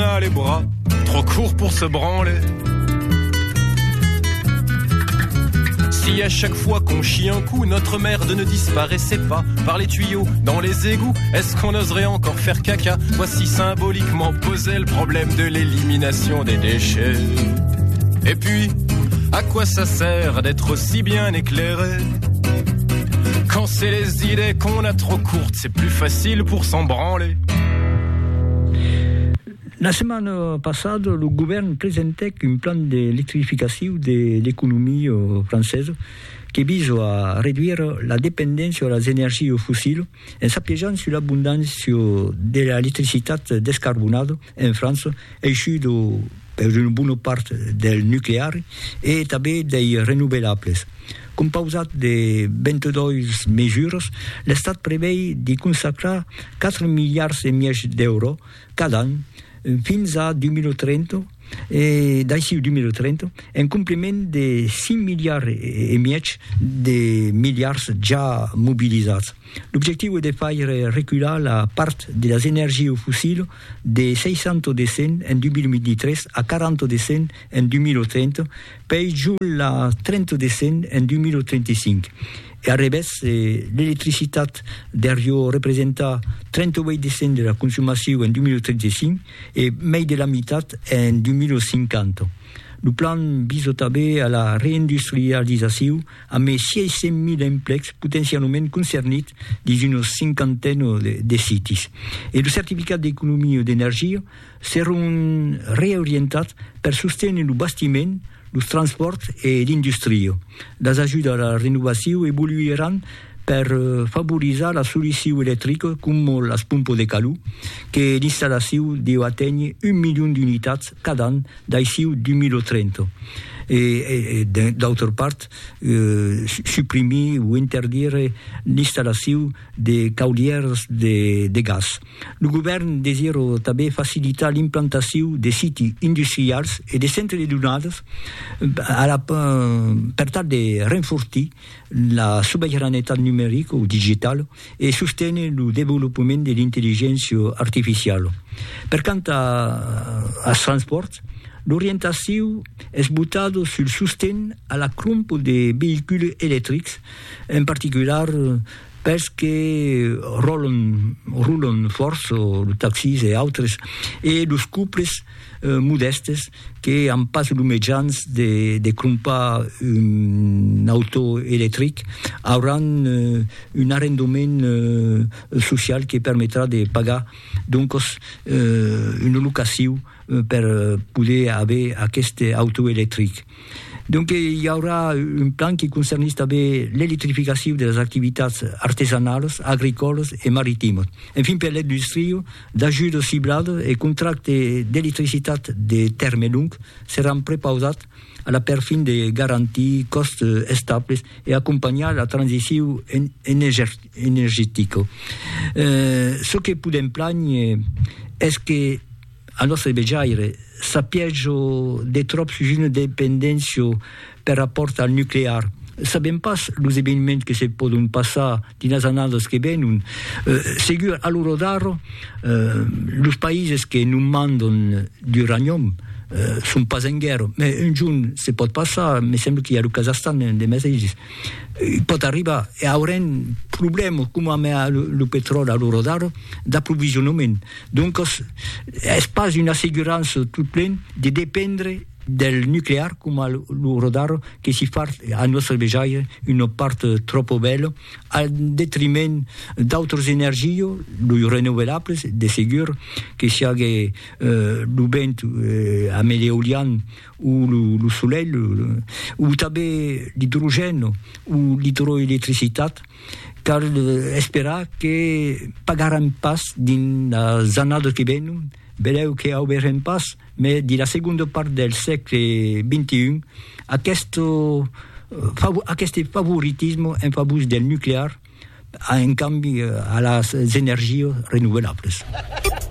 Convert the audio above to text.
a les bras trop courts pour se branler. Si à chaque fois qu'on chie un coup, notre merde ne disparaissait pas par les tuyaux dans les égouts, est-ce qu'on oserait encore faire caca? Voici symboliquement posé le problème de l'élimination des déchets. Et puis, à quoi ça sert d'être aussi bien éclairé? Quand c'est les idées qu'on a trop courtes, c'est plus facile pour s'en branler. La semaine passée, le gouvernement présentait un plan d'électrification de l'économie française qui vise à réduire la dépendance sur les énergies fossiles en s'appuyant sur l'abondance de l'électricité décarbonée en France, issue per une bonne partie du nucléaire et aussi des renouvelables. Composé de 22 mesures, l'État prévoit de consacrer 4,5 milliards d'euros cada an fins a 2030 et d'ici 2030 en complément de 6,5 milliards de milliards déjà mobilisés. L'objectif est de faire reculer la part des énergies fossiles de 600% en 2023 à 40% en 2030, puis jusqu'à 30% en 2035. Et à revés, l'électricité derrière représente 38% de la consommation en 2035 et plus de la moitié en 2050. Le plan vise aussi à la réindustrialisation avec 600 000 emplois potentiellement concernés dans une cinquantaine de sites. Et le certificat d'économie d'énergie seront réorientés pour soutenir le bâtiment, le transport et l'industrie. Les aides à la rénovation évolueront pour favoriser la solution électrique comme les pompes de calou, que l'installation doit atteindre 1 million d'unités cada an d'ici 2030. Et d'autre part, supprimer ou interdire l'installation des caudières de gaz. Le gouvernement désire aussi faciliter l'implantation des sites industriels et des centres de données per tal de renforcer la souveraineté numérique ou digitale et soutenir le développement de l'intelligence artificielle. Per quant à transport, l'orientation est basée sur le soutien à la crumpe des véhicules électriques, en particulier parce que roulent force les taxis et autres, et les couples modestes qui en passent le médian de crumper une auto électrique auront un arrendement social qui permettra de payer donc une location pour pouvoir avoir cette auto électrique. Donc il y aura un plan qui concerne l'électrification des activités artisanales, agricoles et maritimes. Enfin, pour l'industrie, d'ajudes ciblées et contrats d'électricité de terme long seront préposés à la fin de garanties cost stables et accompagner la transition énergétique. Ce que podem plany est que a nostre vejaire sapieggio de trop sur une dépendance per rapport al nucléaire. Sabem pas los événements que se poden passar dinas anades que venen. Segur a loro daro, los països que non mandan d'uranium sont pas en guerra, mais un giorno se pot passar, mi sembra che al Kazakhstan de meses pot arribar e aurem problemi come a lo petrolio a loro daro d'approvvigionament. Donc è pas une assurance tout plein de dépendre del nucléaire come loro daro che si fa a nostra vejaire una parte troppo bella al detriment d'autres energies, les renouvelables, de segur che sia lo vent a l'éolien ou le soleil ou també l'hydrogène ou l'hydroélectricité, car espera que pagaran pas din les années que venen. Beleu che auverem pas, mais de la seconda part del segle XXI, aquest favoritisme en favor del nucléaire en canvi a les energies renouvelables.